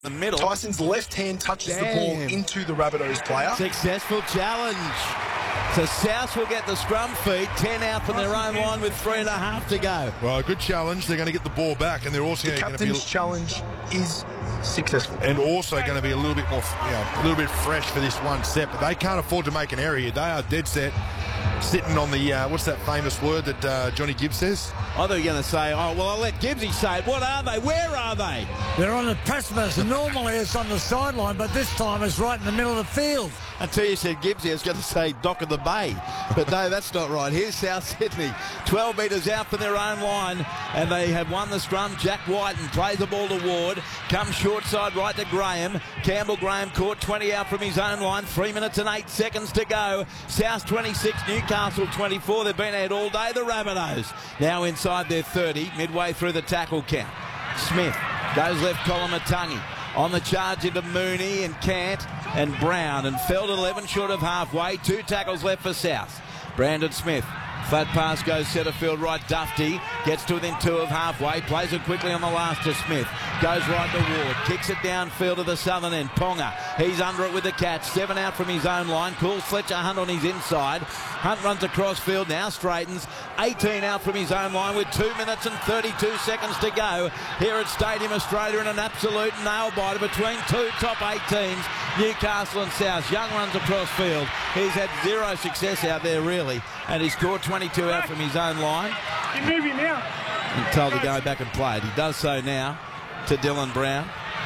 the middle. Tyson's left hand touches the ball into the Rabbitohs player. Successful challenge. So South will get the scrum feed, 10 out from their own line with 3.5 to go. Well, a good challenge. They're going to get the ball back, and they're also The going to be captain's challenge is successful. and also going to be a little bit more, a little bit fresh for this one set. But they can't afford to make an error here. They are dead set, sitting on the what's that famous word that Johnny Gibbs says? I thought you were going to say, oh, well, I'll let Gibbsy say it. What are they? Where are they? They're on the precipice. Normally it's on the sideline, but this time it's right in the middle of the field. Until you said Gibbsy, I was going to say Dock of the Bay. But no, that's not right. Here's South Sydney, 12 metres out from their own line, and they have won the scrum. Jack Whiten plays the ball to Ward, comes short side right to Graham. Campbell-Graham caught 20 out from his own line, 3 minutes and 8 seconds to go. South 26, Newcastle 24. They've been ahead all day, the Rabbitohs. Now inside their 30, midway through the tackle count. Smith goes left column of Tungy. On the charge into Mooney and Cant and Brown, and Feld 11 short of halfway. 2 tackles left for South. Brandon Smith. Flat pass goes centre field right. Dufty gets to within 2 of halfway. Plays it quickly on the last to Smith. Goes right to Ward. Kicks it downfield to the southern end. Ponga. He's under it with the catch. 7 out from his own line. Calls Fletcher Hunt on his inside. Hunt runs across field now. Straightens. 18 out from his own line with 2 minutes and 32 seconds to go here at Stadium Australia in an absolute nail-biter between 2 top 8 teams, Newcastle and South. Young runs across field. He's had 0 success out there really, and he scored 22 out from his own line. You're moving now. He's told to go back and play it. He does so now to Dylan Brown.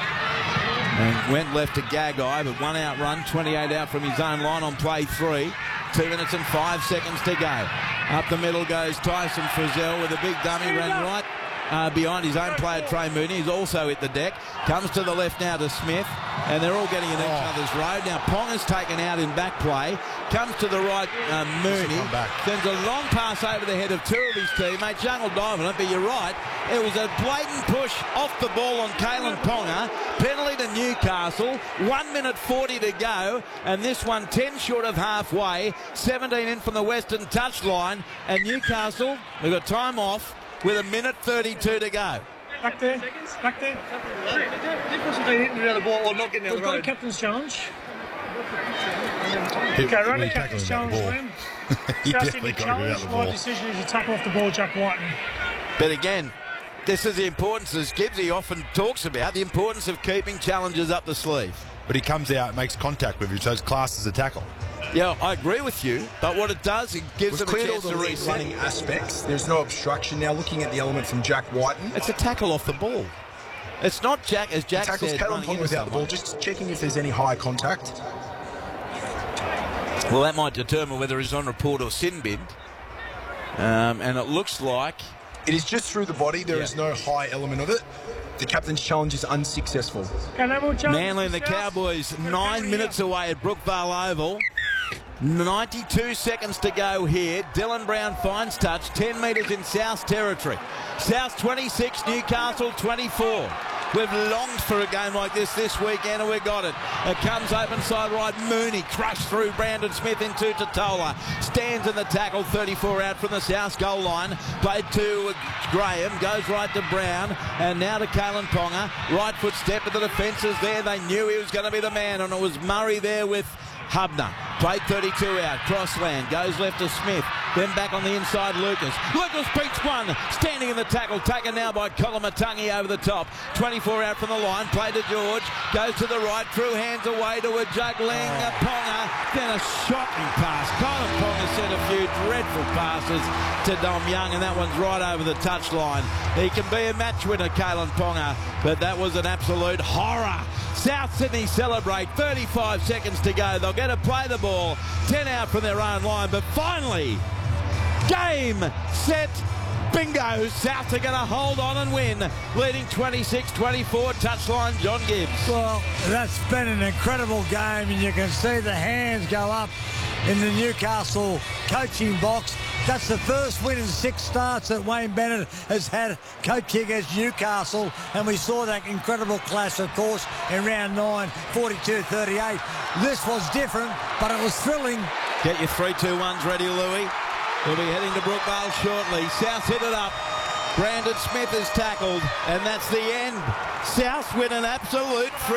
And went left to Gagai, but 1 out run, 28 out from his own line on play 3. 2 minutes and 5 seconds to go. Up the middle goes Tyson Frizzell with a big dummy, ran right behind his own player Trey Mooney. He's also hit the deck. Comes to the left now to Smith, and they're all getting in each other's road. Now Ponga's taken out in back play. Comes to the right, Mooney. Sends a long pass over the head of 2 of his teammates. Young will dive on it, but you're right. It was a blatant push off the ball on Kalen Ponga. Penalty to Newcastle. 1 minute 40 to go, and this one 10 short of halfway. 17 in from the western touchline, and Newcastle, they've got time off with 1 minute 32 to go. Back there. Back there. They've been hitting around the ball or not getting out We've the got a road. captain's challenge. Okay, run the captain's challenge, Liam. He South definitely Sydney got to be challenge. out the My ball. decision is to tackle off the ball Jack Whiten. But again, this is the importance, as Gibbsy often talks about, the importance of keeping challenges up the sleeve. But he comes out and makes contact with you, so it's classed as a tackle. Yeah, I agree with you, but what it does, it gives them a Cleared all chance the to lead reset. running aspects. There's no obstruction. Now looking at the element from Jack Whiten. It's a tackle off the ball. It's not Jack, as Jack Tackles said, Kalen running Ponga into without the ball. someone. Just checking if there's any high contact. Well, that might determine whether he's on report or sin bin. And it looks like... It is just through the body. There is no high element of it. The captain's challenge is unsuccessful. Okay, no more challenge. Manly and the South. Cowboys 9 minutes away at Brookvale Oval. 92 seconds to go here. Dylan Brown finds touch, 10 metres in South territory. South 26, Newcastle 24. We've longed for a game like this weekend, and we got it. It comes open side right. Mooney crushed through Brandon Smith into Totola. Stands in the tackle, 34 out from the South goal line. Played to Graham, goes right to Brown, and now to Kalen Ponga. Right foot step, but the defence is there. They knew he was going to be the man, and it was Murray there with Hubner. Played 32 out, crossland, goes left to Smith, then back on the inside Lucas. Lucas beats one, standing in the tackle, taken now by Kolomatangi over the top. 24 out from the line, played to George, goes to the right, through hands away to a juggling Ponga, then a shocking pass. Colin Ponga sent a few dreadful passes to Dom Young, and that one's right over the touchline. He can be a match winner, Kalen Ponga, but that was an absolute horror. South Sydney celebrate, 35 seconds to go. They'll get to play the ball, 10 out from their own line, but finally, game, set, bingo. South are going to hold on and win, leading 26-24, touchline John Gibbs. Well, that's been an incredible game, and you can see the hands go up in the Newcastle coaching box. That's the first win in 6 starts that Wayne Bennett has had coaching against Newcastle, and we saw that incredible clash, of course, in round 9, 42-38. This was different, but it was thrilling. Get your 3-2-1s ready, Louis. We'll be heading to Brookvale shortly. South hit it up. Brandon Smith is tackled, and that's the end. South win an absolute